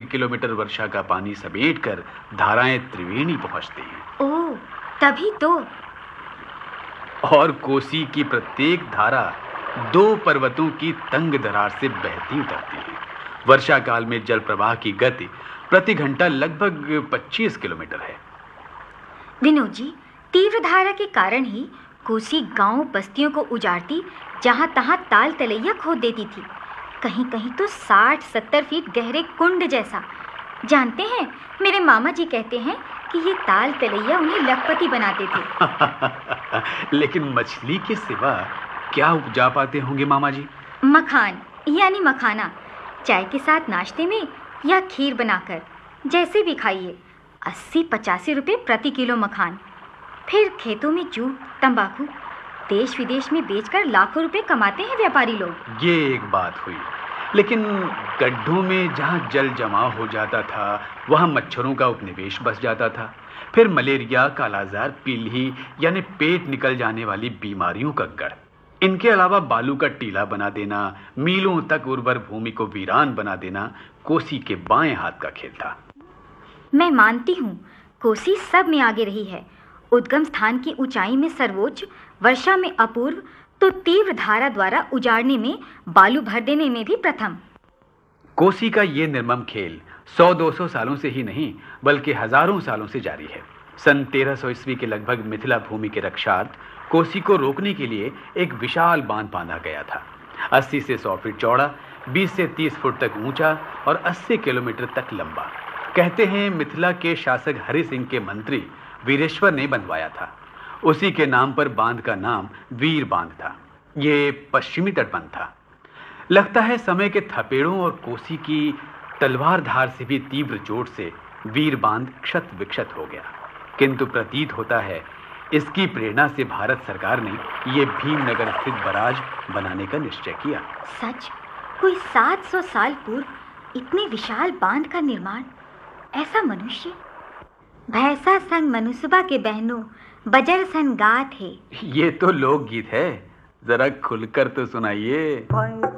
Kilometre वर्षा का पानी समेटकर धाराएं त्रिवेणी पहुंचते हैं। ओह, तभी तो। और कोसी की प्रत्येक धारा 2 पर्वतों की तंग दरार से बहती उतरती है। वर्षा काल में जल प्रवाह की गति प्रति घंटा लगभग 25 किलोमीटर है। विनोद जी, तीव्र धारा के कारण ही कोसी गांव बस्तियों को उजाड़ती, जहां तहां ताल तलैया खोद देती थी। कहीं कहीं तो 60-70 फीट गहरे कुंड जैसा। जानते हैं, मेरे मामा जी कहते हैं कि ये ताल तलैया उन्हें लखपति बनाते थे। लेकिन मछली के सिवा क्या उपजा पाते होंगे मामा जी? मखान यानी मखाना, चाय के साथ नाश्ते में या खीर बनाकर, जैसे भी खाइए। 80-85 रुपए प्रति किलो मखान। फिर खेतों में जूट, तंबाकू देश विदेश में बेचकर लाखों रुपए कमाते हैं व्यापारी लोग। ये एक बात हुई। लेकिन गड्ढों में जहाँ जल जमा हो जाता था, वहाँ मच्छरों का उपनिवेश बस जाता था। फिर मलेरिया, कालाजार, पीली यानी पेट निकल जाने वाली बीमारियों का गढ़। इनके अलावा बालू का टीला बना देना, मीलों तक उर्वर भूमि को वीरान बना देना कोसी के बाएं हाथ का खेल था। मैं मानती हूँ, कोसी सब में आगे रही है। उद्गम स्थान की ऊंचाई में सर्वोच्च, वर्षा में अपूर्व, तो तीव्र धारा द्वारा उजाड़ने में, बालू भर देने में भी प्रथम। कोसी का ये निर्मम खेल 100-200 सालों से ही नहीं, बल्कि हजारों सालों से जारी है। सन 1300 ईस्वी के लगभग मिथिला भूमि के रक्षार्थ कोसी को रोकने के लिए एक विशाल बांध बांधा गया था। 80 से 100 फीट चौड़ा, 20 से 30 फुट तक ऊंचा और 80 किलोमीटर तक लंबा। कहते हैं मिथिला के शासक हरि सिंह के मंत्री वीरेश्वर ने बनवाया था। उसी के नाम पर बांध का नाम वीर बांध था। ये पश्चिमी तटबंध था। लगता है समय के थपेड़ों और कोसी की तलवार धार से भी तीव्र चोट से वीर बांध क्षत विक्षत हो गया। किंतु प्रतीत होता है इसकी प्रेरणा से भारत सरकार ने ये भीमनगर स्थित बराज बनाने का निश्चय किया। सच, कोई 700 साल पूर्व इतने विशाल बांध का निर्माण। ऐसा मनुष्य, भैसा संग मनुसुबा के बहनों बजर सन गात है। ये तो लोकगीत है, जरा खुलकर तो सुनाइए।